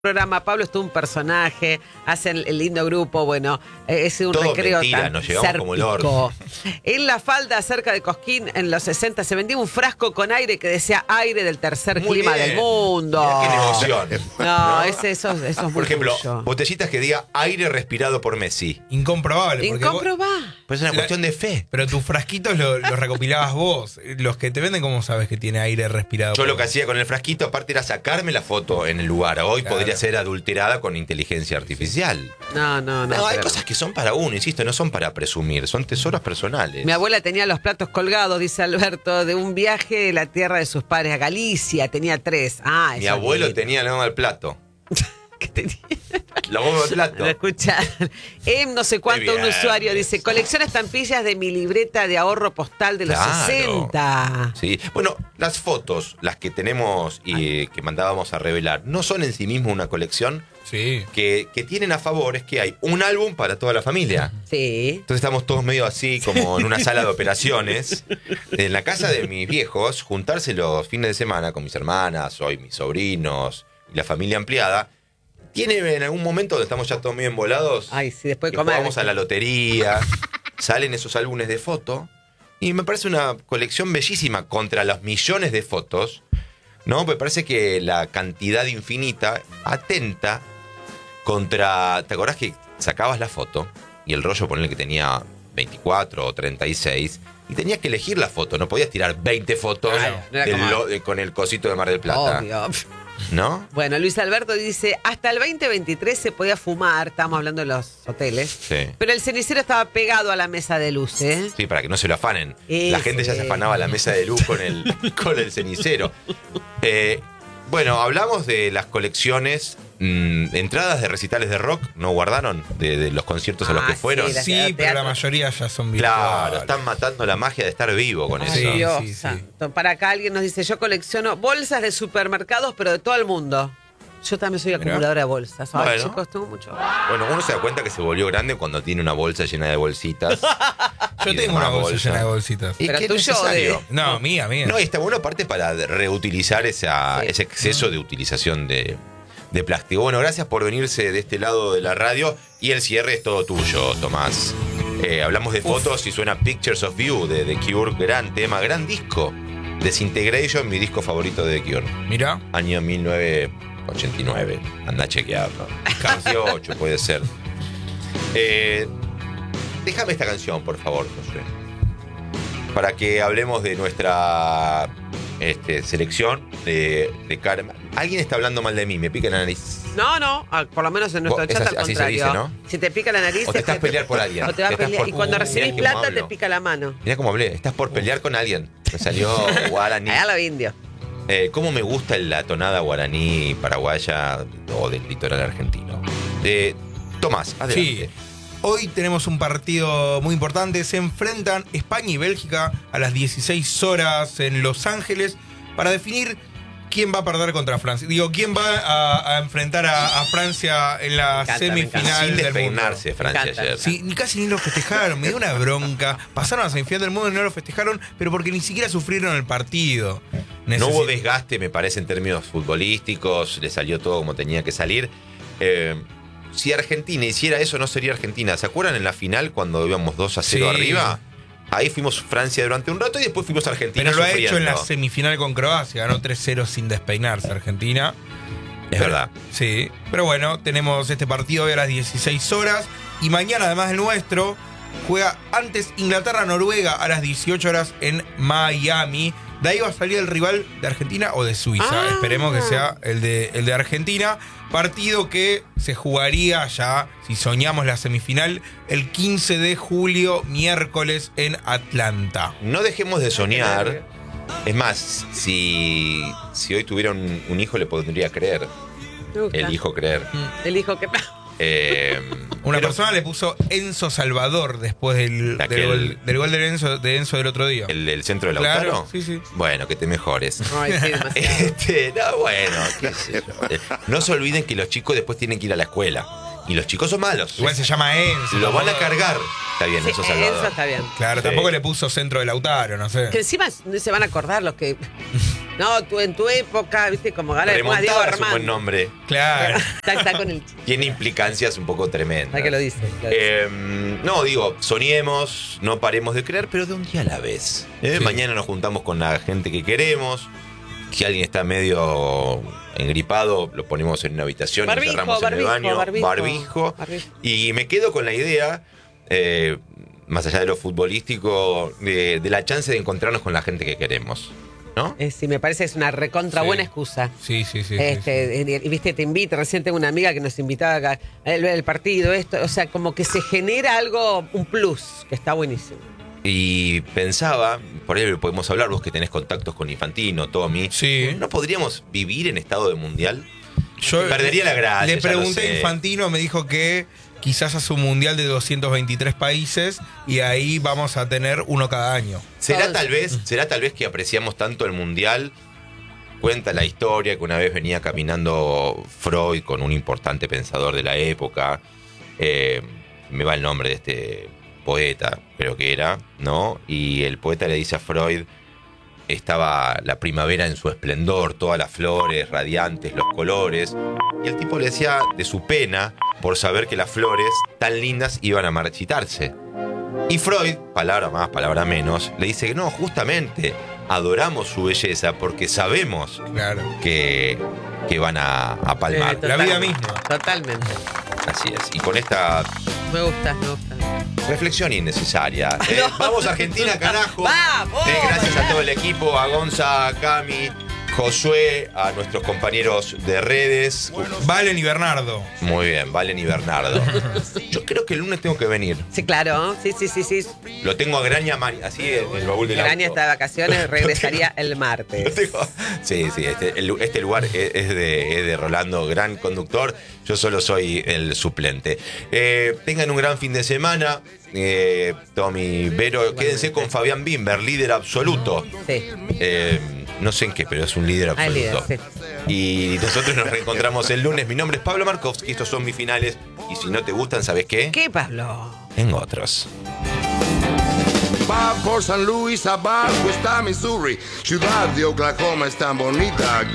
programa. Pablo es todo un personaje, hacen el lindo grupo, bueno, es un todo recreo mentira, tan nos llevamos como el orto. En La Falda, cerca de Cosquín, en los 60, se vendía un frasco con aire que decía aire del tercer Muy clima bien. del mundo. Mirá qué emoción. No, eso es muy Por ejemplo, tuyo. botellitas que diga aire respirado por Messi. Incomprobable. porque Incomprobá. Pues es una cuestión de fe. Pero tus frasquitos los recopilabas vos. Los que te venden, ¿cómo sabes que tiene aire respirado? Yo lo que hacía con el frasquito, aparte, era sacarme la foto en el lugar. Hoy Claro. podría ser adulterada con inteligencia artificial. No, hay pero- cosas que son para uno, insisto, no son para presumir, son tesoros personales. Mi abuela tenía los platos colgados, dice Alberto, de un viaje a la tierra de sus padres, a Galicia. Tenía 3. Ah, Mi eso abuelo lindo. tenía la bomba del plato. ¿Qué tenía? La bomba del plato. Lo escuchan. No sé cuánto, un bien. usuario dice, colecciona estampillas de mi libreta de ahorro postal de los Claro. 60. Sí. Bueno, las fotos, las que tenemos y que mandábamos a revelar, no son en sí mismo una colección. Sí. Que tienen a favor es que hay un álbum para toda la familia. Sí. Entonces estamos todos medio así, como en una sala de operaciones. En la casa de mis viejos, juntarse los fines de semana con mis hermanas, hoy mis sobrinos y la familia ampliada. Tiene en algún momento donde estamos ya todos medio embolados. Ay, sí, después de que comer. jugamos a la lotería, salen esos álbumes de fotos. Y me parece una colección bellísima contra los millones de fotos. ¿No? Me parece que la cantidad infinita atenta contra. ¿Te acordás que sacabas la foto y el rollo, ponele que tenía 24 o 36 y tenías que elegir la foto? No podías tirar 20 fotos Claro, no era como- con el cosito de Mar del Plata. Obvio. ¿No? Bueno, Luis Alberto dice, hasta el 2023 se podía fumar, estábamos hablando de los hoteles, Sí. pero el cenicero estaba pegado a la mesa de luz, ¿eh? Sí, para que no se lo afanen. Sí, La gente ya sí. se afanaba la mesa de luz con el cenicero. Bueno, hablamos de las colecciones. Entradas de recitales de rock, ¿no guardaron? De los conciertos a los que Sí, fueron. las- Sí, pero teatro. la mayoría ya son Claro, virtuales. están matando la magia de estar vivo con Ay, eso. Sí. Dios santo. Para acá alguien nos dice, yo colecciono bolsas de supermercados, pero de todo el mundo. Yo también soy Mirá. acumuladora de bolsas. Ay, Bueno. chicos, tengo mucho. Bueno, uno se da cuenta que se volvió grande cuando tiene una bolsa llena de bolsitas. Yo Y tengo demás una bolsa llena de bolsitas. ¿Y Pero qué tuyo necesario? No, mía. No, y está bueno aparte para reutilizar Sí. ese exceso de utilización de plástico. Bueno, gracias por venirse de este lado de la radio y el cierre es todo tuyo, Tomás. Hablamos de fotos y suena Pictures of You de The Cure, gran tema, gran disco. Disintegration, mi disco favorito de The Cure. Mirá. Año 1989. Anda a chequearlo. 18 puede ser. Déjame esta canción, por favor, Josué. Para que hablemos de nuestra selección de Karma. Alguien está hablando mal de mí, me pica la nariz. No, por lo menos en nuestro Vos- chat al así se contrario. dice, ¿no? Si te pica la nariz... O te es estás que pelear por alguien. O te va a Te estás pelear. por- Y cuando mirá recibís cómo plata hablo. te pica la mano. Mirá cómo hablé, estás por pelear con alguien. Me salió guaraní. Allá lo indio. ¿Cómo me gusta la tonada guaraní paraguaya o del litoral argentino? Tomás, adelante. Sí. Hoy tenemos un partido muy importante. Se enfrentan España y Bélgica a las 16 horas en Los Ángeles para definir quién va a perder contra Francia. Digo, quién va a enfrentar a Francia en la Me encanta, me semifinal encanta. Sin del mundo. despeinarse Francia Me encanta. ayer. Sí, casi ni lo festejaron, me dio una bronca. Pasaron a la semifinal del mundo y no lo festejaron, pero porque ni siquiera sufrieron el partido. No hubo desgaste, me parece, en términos futbolísticos. Le salió todo como tenía que salir. Si Argentina hiciera eso, no sería Argentina. ¿Se acuerdan en la final cuando íbamos 2-0 Sí. arriba? Ahí fuimos Francia durante un rato y después fuimos Argentina. Pero lo ha sufriendo. hecho en la semifinal con Croacia, ganó 3-0 sin despeinarse Argentina. Es verdad. Sí, pero bueno, tenemos este partido hoy a las 16 horas y mañana, además del nuestro, juega antes Inglaterra-Noruega a las 18 horas en Miami. De ahí va a salir el rival de Argentina o de Suiza. Ah. Esperemos que sea el de Argentina. Partido que se jugaría ya, si soñamos la semifinal, el 15 de julio, miércoles, en Atlanta. No dejemos de soñar. Es más, si hoy tuviera un hijo, le podría creer. Me gusta. El hijo creer. El hijo que... Una Pero persona le puso Enzo Salvador después del gol de Enzo del otro día. el centro de Claro, Lautaro. sí, sí. Bueno, que te mejores. Ay, sí, demasiado. No, bueno, qué sé yo. No se olviden que los chicos después tienen que ir a la escuela. Y los chicos son malos. Igual se llama Enzo. Lo van a tampoco- cargar. Está bien, Sí, eso Salvador. Eso está bien. Claro, Sí. tampoco le puso centro de Lautaro, no sé. Que encima se van a acordar los que... No, tú en tu época, viste, como ahora le pongas Diego Remontada es un Armando. buen nombre. Claro. Está con el Tiene implicancias un poco tremendas. Ay, que lo dice. No, digo, soñemos, no paremos de creer, pero de un día a la vez. Sí. Mañana nos juntamos con la gente que queremos. Si alguien está medio engripado, lo ponemos en una habitación y encerramos en el baño. Barbijo. Y me quedo con la idea, más allá de lo futbolístico, de la chance de encontrarnos con la gente que queremos. ¿No? Sí, me parece que es una recontra Sí. buena excusa. Sí. Y viste, te invito, recién tengo una amiga que nos invitaba acá a ver el partido, esto, o sea, como que se genera algo, un plus, que está buenísimo. Y pensaba, por ahí podemos hablar, vos que tenés contactos con Infantino, Tommy. Sí. ¿No podríamos vivir en estado de mundial? Yo Perdería la gracia. Le ya lo pregunté sé. a Infantino, me dijo que quizás hace un mundial de 223 países y ahí vamos a tener uno cada año. ¿Será tal vez que apreciamos tanto el mundial? Cuenta la historia que una vez venía caminando Freud con un importante pensador de la época. Me va el nombre de este poeta, creo que era, ¿no? Y el poeta le dice a Freud, estaba la primavera en su esplendor, todas las flores radiantes, los colores. Y el tipo le decía de su pena por saber que las flores tan lindas iban a marchitarse. Y Freud, palabra más, palabra menos, le dice que no, justamente adoramos su belleza porque sabemos Claro. que van a palmar. La vida misma. Totalmente. Así es. Y con esta Me gusta. reflexión innecesaria. No. Vamos a Argentina, carajo. ¡Vamos! Gracias a todo el equipo, a Gonza, a Cami, Josué, a nuestros compañeros de redes. Valen y Bernardo. Muy bien, Valen y Bernardo. Yo creo que el lunes tengo que venir. Sí, claro. Sí. Lo tengo a Graña así en el baúl del auto. Graña está de vacaciones, regresaría el Lo martes. tengo- Sí, este lugar es de Rolando, gran conductor. Yo solo soy el suplente. Tengan un gran fin de semana. Tommy, Vero, quédense con Fabián Bimber, líder absoluto. Sí. No sé en qué, pero es un líder Ah, el líder, absoluto. Y nosotros nos reencontramos el lunes. Mi nombre es Pablo Markovsky, estos son mis finales. Y si no te gustan, ¿sabes qué? ¿Qué, Pablo? En otros. Va por San Luis, abajo está Missouri, ciudad de Oklahoma es tan bonita.